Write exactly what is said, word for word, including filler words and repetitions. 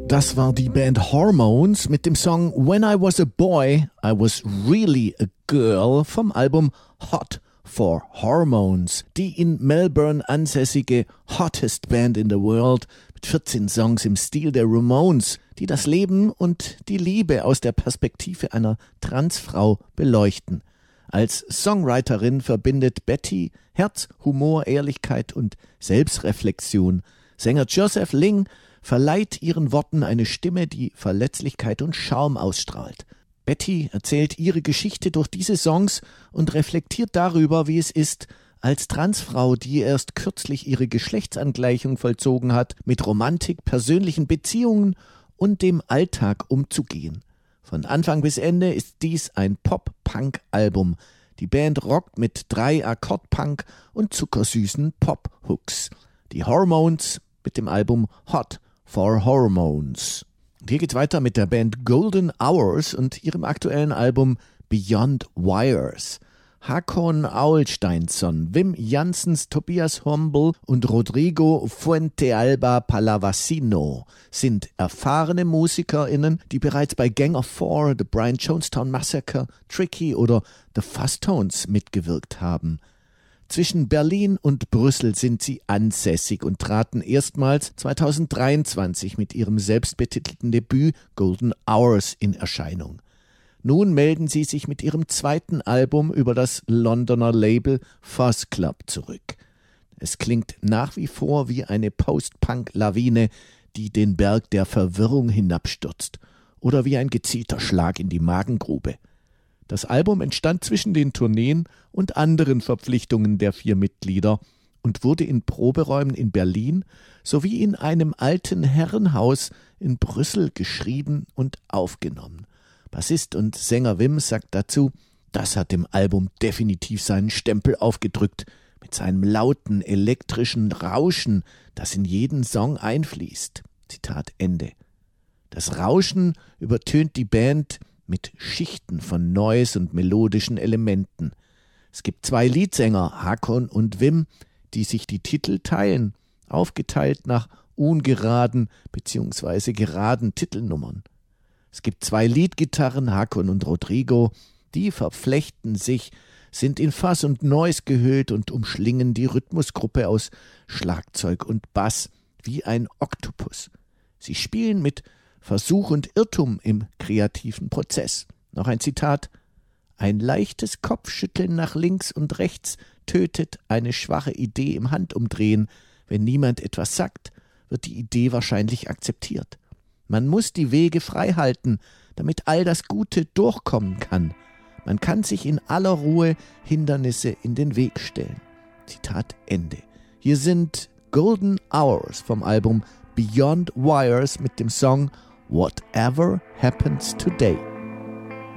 Das war die Band Hormones mit dem Song When I Was a Boy, I Was Really a Girl vom Album Hot for Hormones. Die in Melbourne ansässige Hottest Band in the World mit vierzehn Songs im Stil der Ramones, die das Leben und die Liebe aus der Perspektive einer Transfrau beleuchten. Als Songwriterin verbindet Betty Herz, Humor, Ehrlichkeit und Selbstreflexion. Sänger Joseph Ling verleiht ihren Worten eine Stimme, die Verletzlichkeit und Charme ausstrahlt. Betty erzählt ihre Geschichte durch diese Songs und reflektiert darüber, wie es ist, als Transfrau, die erst kürzlich ihre Geschlechtsangleichung vollzogen hat, mit Romantik, persönlichen Beziehungen und dem Alltag umzugehen. Von Anfang bis Ende ist dies ein Pop-Punk-Album. Die Band rockt mit drei Akkord-Punk und zuckersüßen Pop-Hooks. Die Hormones mit dem Album Hot for Hormones. Und hier geht's weiter mit der Band Golden Hours und ihrem aktuellen Album Beyond Wires. Hakon Aulsteinsson, Wim Janssens, Tobias Humble und Rodrigo Fuentealba Palavasino sind erfahrene MusikerInnen, die bereits bei Gang of Four, The Brian Jonestown Massacre, Tricky oder The Fuzz-Tones mitgewirkt haben. Zwischen Berlin und Brüssel sind sie ansässig und traten erstmals zweitausenddreiundzwanzig mit ihrem selbstbetitelten Debüt Golden Hours in Erscheinung. Nun melden sie sich mit ihrem zweiten Album über das Londoner Label Fuzz Club zurück. Es klingt nach wie vor wie eine Post-Punk-Lawine, die den Berg der Verwirrung hinabstürzt, oder wie ein gezielter Schlag in die Magengrube. Das Album entstand zwischen den Tourneen und anderen Verpflichtungen der vier Mitglieder und wurde in Proberäumen in Berlin sowie in einem alten Herrenhaus in Brüssel geschrieben und aufgenommen. Bassist und Sänger Wim sagt dazu, das hat dem Album definitiv seinen Stempel aufgedrückt, mit seinem lauten, elektrischen Rauschen, das in jeden Song einfließt. Zitat Ende. Das Rauschen übertönt die Band mit Schichten von Noise und melodischen Elementen. Es gibt zwei Leadsänger, Hakon und Wim, die sich die Titel teilen, aufgeteilt nach ungeraden bzw. geraden Titelnummern. Es gibt zwei Leadgitarren, Hakon und Rodrigo, die verflechten sich, sind in Fuzz und Noise gehüllt und umschlingen die Rhythmusgruppe aus Schlagzeug und Bass wie ein Oktopus. Sie spielen mit Versuch und Irrtum im kreativen Prozess. Noch ein Zitat: Ein leichtes Kopfschütteln nach links und rechts tötet eine schwache Idee im Handumdrehen. Wenn niemand etwas sagt, wird die Idee wahrscheinlich akzeptiert. Man muss die Wege frei halten, damit all das Gute durchkommen kann. Man kann sich in aller Ruhe Hindernisse in den Weg stellen. Zitat Ende. Hier sind Golden Hours vom Album Beyond Wires mit dem Song Whatever Happens Today.